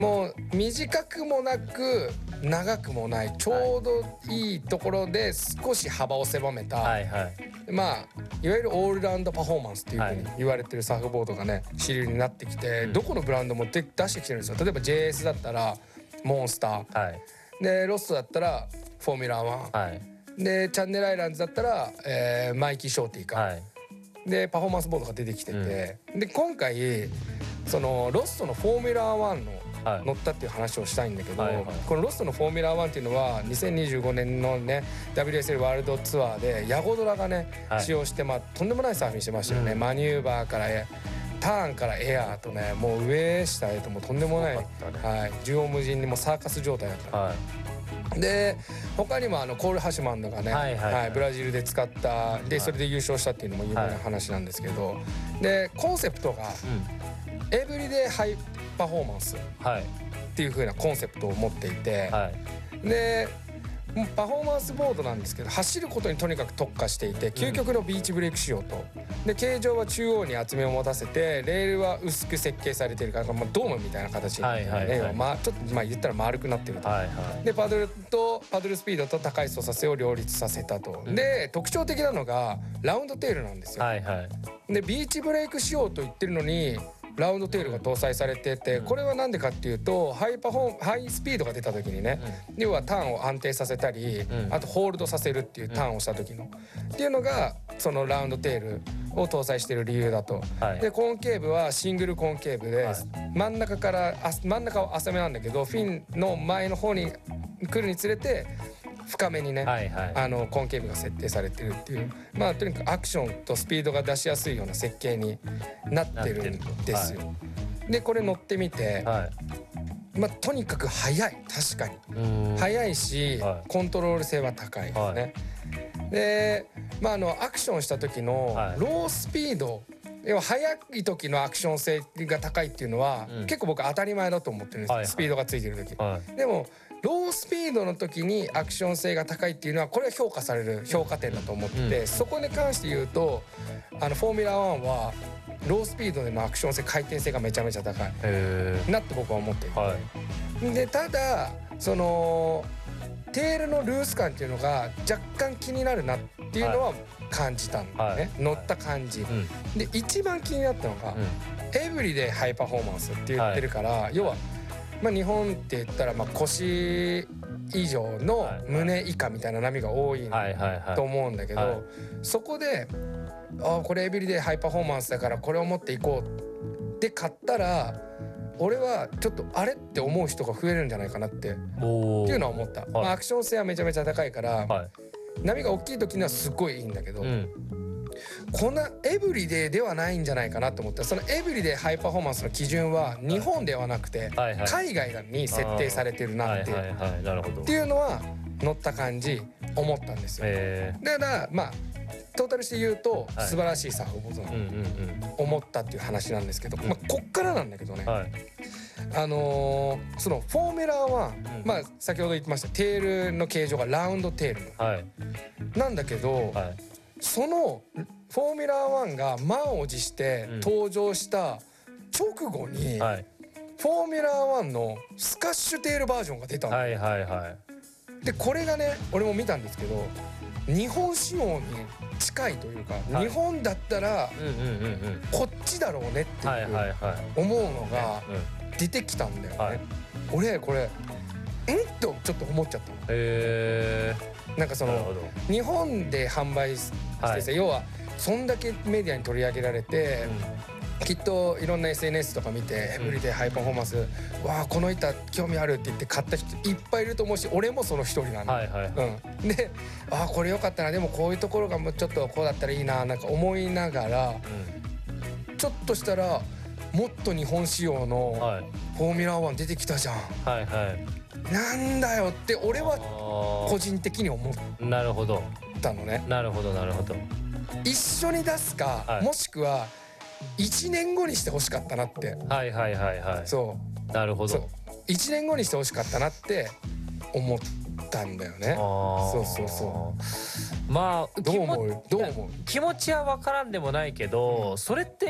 もう短くもなく長くもないちょうどいいところで少し幅を狭めた、 はいはい、 まあいわゆるオールラウンドパフォーマンスっていうふうに言われてるサーフボードがね主流になってきて、どこのブランドも出してきてるんですよ。例えば JS だったらモンスター、 はい、 でロストだったらフォーミュラー1、 はい、 でチャンネルアイランズだったら、マイキーショーティーか、 はい、 でパフォーマンスボードが出てきてて、で今回そのロストのフォーミュラー1の乗ったっていう話をしたいんだけど、 はいはい、 このロストのフォーミュラー1っていうのは2025年のね WSL ワールドツアーでヤゴドラがね、使用して、まあとんでもないサーフィンしてましたよね、マニューバーからターンからエアーとね、もう上下へともとんでもない、はい、縦横無尽にもサーカス状態だった、はい、で他にもコール・ハシュマンドがね、ブラジルで使ったでそれで優勝したっていうのも有名な話なんですけど、でコンセプトが、エブリデイハイパフォーマンスっていう風なコンセプトを持っていて、でパフォーマンスボードなんですけど走ることにとにかく特化していて究極のビーチブレイク仕様と、で形状は中央に厚みを持たせてレールは薄く設計されているから、まあ、ドームみたいな形に、ちょっとまあ言ったら丸くなってると、でパドルスピードと高い操作性を両立させたと、で特徴的なのがラウンドテールなんですよ、でビーチブレイク仕様と言ってるのにラウンドテールが搭載されてて、これはなんでかっていうとハイスピードが出た時にね、要はターンを安定させたり、あとホールドさせるっていうターンをした時の、っていうのがそのラウンドテールを搭載している理由だと、でコンケーブはシングルコンケーブで、真ん中は浅めなんだけどフィンの前の方に来るにつれて深めにね、コンケーブが設定されてるっていう、まあとにかくアクションとスピードが出しやすいような設計になってるんですよ。でこれ乗ってみて、まあとにかく速い、確かに速いし、コントロール性は高いですね。でまあアクションした時のロースピード、要は速い時のアクション性が高いっていうのは、結構僕当たり前だと思ってるんですよ、スピードがついてる時、でもロースピードの時にアクション性が高いっていうのはこれは評価される評価点だと思ってて、そこに関して言うとフォーミュラー1はロースピードでのアクション性回転性がめちゃめちゃ高いなって僕は思っていて、でただそのテールのルース感っていうのが若干気になるなっていうのは感じたんだよね、乗った感じ、で一番気になったのが、エブリデイハイパフォーマンスって言ってるから、要はまあ日本って言ったらまあ腰以上の胸以下みたいな波が多いと思うんだけど、そこでこれエブリデイハイパフォーマンスだからこれを持っていこうって買ったら、俺はちょっとあれって思う人が増えるんじゃないかなっていうのは思った、まあアクション性はめちゃめちゃ高いから、波が大きい時にはすごいいいんだけど、こんなエブリデイではないんじゃないかなと思った。そのエブリデイハイパフォーマンスの基準は日本ではなくて海外に設定されてるなっていうのは乗った感じ思ったんですよ。だからまあトータルして言うと素晴らしいサーフボードだと思ったっていう話なんですけど、まあこっからなんだけどね、そのフォーミュラーは、まあ先ほど言ってましたテールの形状がラウンドテールなんだけど、そのフォーミュラー1が満を持して登場した直後に、フォーミュラー1のスカッシュテールバージョンが出たの。でこれがね俺も見たんですけど日本仕様に近いというか、日本だったらこっちだろうねっていう思うのが出てきたんだよね。俺これとちょっと思っちゃったの。なんかその日本で販売してさ、要はそんだけメディアに取り上げられて、きっといろんな SNS とか見てエブリデイハイパフォーマンス、わあこの板興味あるって言って買った人いっぱいいると思うし、俺もその一人なの。でああこれよかったな、でもこういうところがもうちょっとこうだったらいいななんか思いながら、ちょっとしたらもっと日本仕様のフォーミュラー1出てきたじゃん、なんだよって俺は個人的に思ったのね。一緒に出すか、もしくは1年後にしてほしかったなって。そうなるほど、1年後にしてほしかったなって思ったんだよね。 まあどう思う？ 気持ちは分からんでもないけど、それって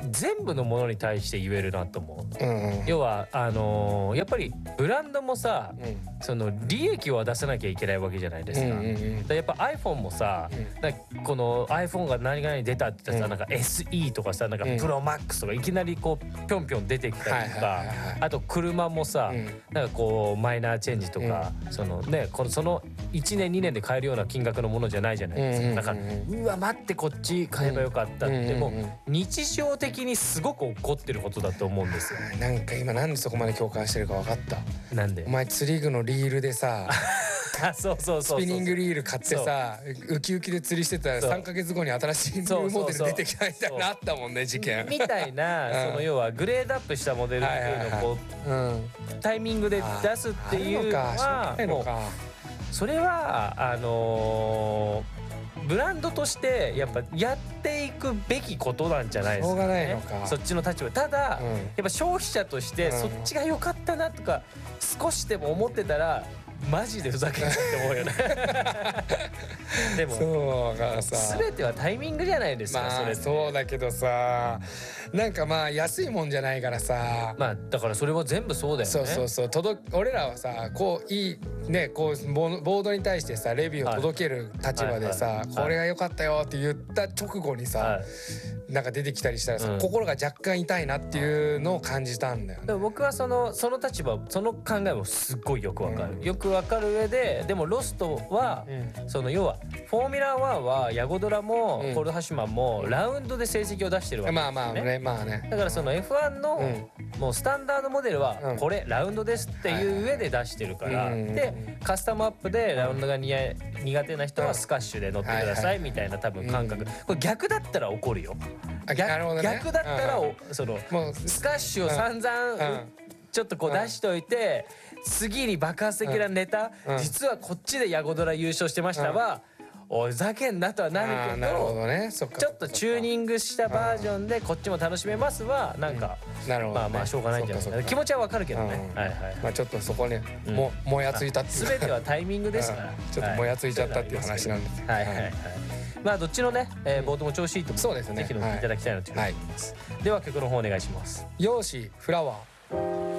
全部のものに対して言えるなと思う。 うんうん、 要はやっぱりブランドもさ、その利益を出さなきゃいけないわけじゃないですか。だやっぱ iPhone もさ、この iPhone が何々出たって言ったらさ、なんか SE とかさ、なんか ProMax とかいきなりこうぴょんぴょん出てきたりとか、あと車もさ、なんかこうマイナーチェンジとか、そのねその1年2年で買えるような金額のものじゃないじゃないですか。だからうわ待ってこっち買えばよかったってもう日常的にすごく起こってることだと思うんですよ。 なんか今なんでそこまで共感してるか分かった。 なんで？ お前釣り具のリールでさそうスピニングリール買ってさウキウキで釣りしてたら3ヶ月後に新しいニューモデル出てきたみたいなあったもんね、事件みたいな、その要はグレードアップしたモデルっていうのをこうタイミングで出すっていうのはもうそれはブランドとしてやっぱやっていくべきことなんじゃないですかね。 しょうがないのか。 そっちの立場。ただ、やっぱ消費者としてそっちが良かったなとか少しでも思ってたらマジでふざけんなって思うよねでもそうがさ全てはタイミングじゃないですか。 まあそうだけどさ、なんかまあ安いもんじゃないからさ、 まあだからそれは全部そうだよね。 そう俺らはさこういいねこうボードに対してさレビューを届ける立場でさ、これが良かったよって言った直後にさ、なんか出てきたりしたらさ、心が若干痛いなっていうのを感じたんだよね。 でも僕はその立場その考えもすっごいよくわかる、よくわかる上で、でもロストは、その要はフォーミュラー1はヤゴドラもコールドハッシュマンもラウンドで成績を出してるわけですよね。 まあね。 だからその F1 のもうスタンダードモデルはこれラウンドですっていう上で出してるから、でカスタムアップでラウンドが苦手な人はスカッシュで乗ってくださいみたいな多分感覚。これ逆だったら怒るよ。逆だったらそのスカッシュを散々ちょっとこう出しといて、次に爆発的なネタ、実はこっちでヤゴドラ優勝してましたは、おいふざけんなとはなるけど、ちょっとチューニングしたバージョンでこっちも楽しめますはなんかまあまあしょうがないんじゃないですか。気持ちはわかるけどね。 まあちょっとそこねもやついたっていう。 全てはタイミングですから。 ちょっともやついちゃったっていう話なんです。 はいはいはい。まあどっちのねボードも調子いいと思うのでぜひ乗っていただきたいなというふうに思います。では曲の方お願いします。 ヨーシフラワー。